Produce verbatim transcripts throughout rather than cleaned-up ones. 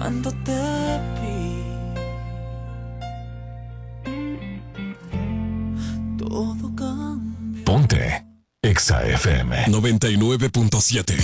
cuando te vi. Todo cambió. Ponte Exa F M noventa y nueve punto siete.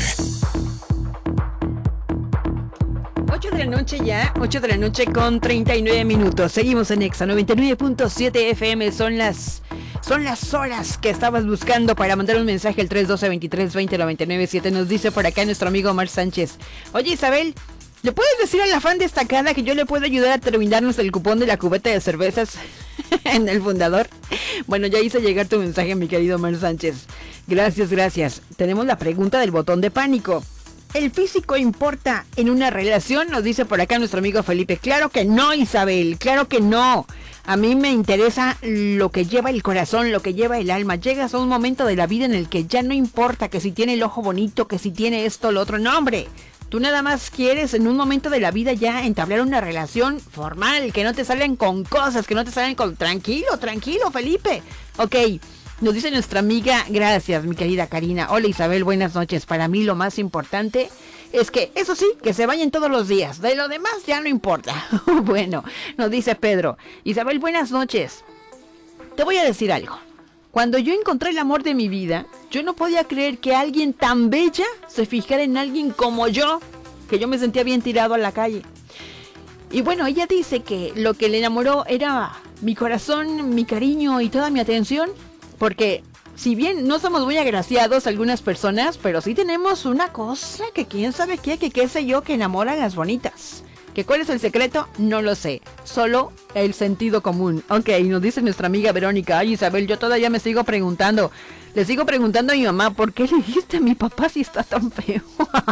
ocho de la noche ya, ocho de la noche con treinta y nueve minutos. Seguimos en Exa noventa y nueve punto siete F M. Son las son las horas que estabas buscando para mandar un mensaje al tres uno dos, veintitrés veinte noventa y nueve siete. Nos dice por acá nuestro amigo Omar Sánchez. Oye, Isabel, ¿le puedes decir a la fan destacada que yo le puedo ayudar a terminarnos el cupón de la cubeta de cervezas en el Fundador? Bueno, ya hice llegar tu mensaje, mi querido Omar Sánchez. Gracias, gracias. Tenemos la pregunta del botón de pánico. ¿El físico importa en una relación? Nos dice por acá nuestro amigo Felipe. Claro que no, Isabel, claro que no. A mí me interesa lo que lleva el corazón, lo que lleva el alma. Llegas a un momento de la vida en el que ya no importa que si tiene el ojo bonito, que si tiene esto, lo otro. No, hombre. Tú nada más quieres en un momento de la vida ya entablar una relación formal, que no te salgan con cosas, que no te salgan con... Tranquilo, tranquilo, Felipe. Ok, nos dice nuestra amiga, gracias, mi querida Karina. Hola, Isabel, buenas noches. Para mí lo más importante es que, eso sí, que se vayan todos los días. De lo demás ya no importa. Bueno, nos dice Pedro. Isabel, buenas noches. Te voy a decir algo. Cuando yo encontré el amor de mi vida, yo no podía creer que alguien tan bella se fijara en alguien como yo, que yo me sentía bien tirado a la calle. Y bueno, ella dice que lo que le enamoró era mi corazón, mi cariño y toda mi atención, porque si bien no somos muy agraciados algunas personas, pero sí tenemos una cosa que quién sabe qué, que qué sé yo, que enamora a las bonitas. ¿Que cuál es el secreto? No lo sé. Solo el sentido común. Ok, nos dice nuestra amiga Verónica. Ay, Isabel, yo todavía me sigo preguntando. Le sigo preguntando a mi mamá, ¿por qué le dijiste a mi papá si está tan feo?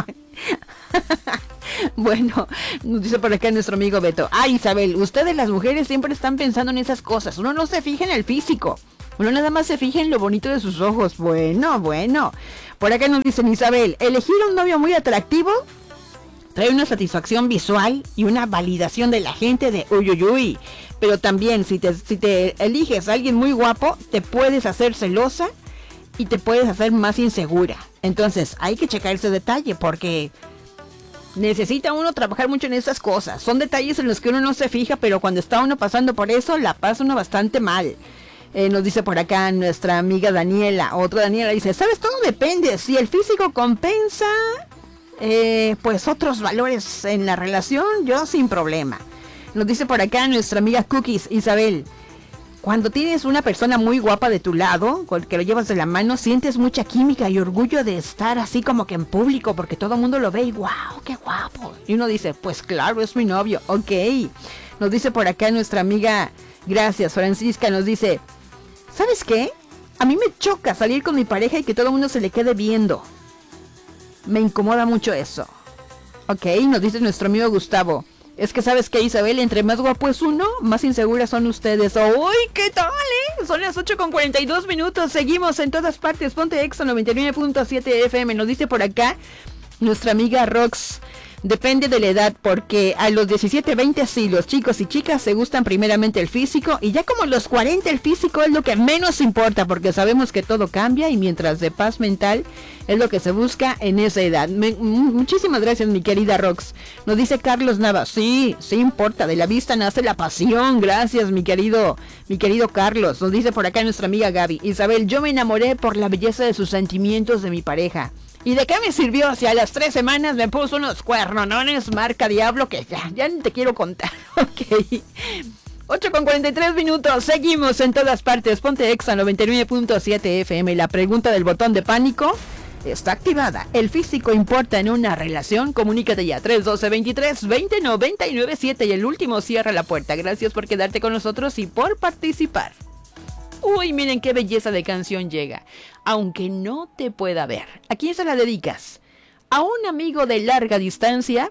Bueno, nos dice por acá nuestro amigo Beto. Ay, Isabel, ustedes las mujeres siempre están pensando en esas cosas. Uno no se fija en el físico. Uno nada más se fija en lo bonito de sus ojos. Bueno, bueno. Por acá nos dicen, Isabel, elegir un novio muy atractivo trae una satisfacción visual y una validación de la gente de uy, uy, uy. Pero también, si te, si te eliges a alguien muy guapo, te puedes hacer celosa y te puedes hacer más insegura. Entonces, hay que checar ese detalle porque necesita uno trabajar mucho en esas cosas. Son detalles en los que uno no se fija, pero cuando está uno pasando por eso, la pasa uno bastante mal. Eh, nos dice por acá nuestra amiga Daniela. Otra Daniela dice, ¿sabes? Todo depende. Si el físico compensa... Eh, pues otros valores en la relación, yo sin problema. Nos dice por acá nuestra amiga Cookies, Isabel, cuando tienes una persona muy guapa de tu lado, con el que lo llevas de la mano, sientes mucha química y orgullo de estar así como que en público, porque todo el mundo lo ve y wow, qué guapo. Y uno dice, pues claro, es mi novio. Ok. Nos dice por acá nuestra amiga, gracias, Francisca, nos dice, ¿sabes qué? A mí me choca salir con mi pareja y que todo el mundo se le quede viendo. Me incomoda mucho eso. Ok, nos dice nuestro amigo Gustavo. Es que sabes que, Isabel, entre más guapo es uno, más inseguras son ustedes. ¡Uy, qué tal, eh! Son las ocho con cuarenta y dos minutos. Seguimos en todas partes. Ponte Exa noventa y nueve punto siete F M. Nos dice por acá nuestra amiga Rox. Depende de la edad, porque a los diecisiete, veinte sí, los chicos y chicas se gustan primeramente el físico, y ya como a los cuarenta el físico es lo que menos importa, porque sabemos que todo cambia, y mientras de paz mental es lo que se busca en esa edad. Me, muchísimas gracias, mi querida Rox. Nos dice Carlos Nava, sí, sí importa, de la vista nace la pasión. Gracias, mi querido, mi querido Carlos. Nos dice por acá nuestra amiga Gaby, Isabel, yo me enamoré por la belleza de sus sentimientos de mi pareja. ¿Y de qué me sirvió si a las tres semanas me puso unos cuernonones marca Diablo que ya, ya ni te quiero contar? Ok. ocho con cuarenta y tres minutos. Seguimos en todas partes. Ponte Exa noventa y nueve punto siete F M. La pregunta del botón de pánico está activada. ¿El físico importa en una relación? Comunícate ya. tres uno dos, veintitrés veinte noventa y nueve siete. Y el último cierra la puerta. Gracias por quedarte con nosotros y por participar. Uy, miren qué belleza de canción llega. Aunque no te pueda ver. ¿A quién se la dedicas? ¿A un amigo de larga distancia?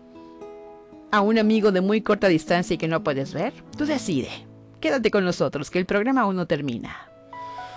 ¿A un amigo de muy corta distancia y que no puedes ver? Tú decide. Quédate con nosotros, que el programa aún no termina.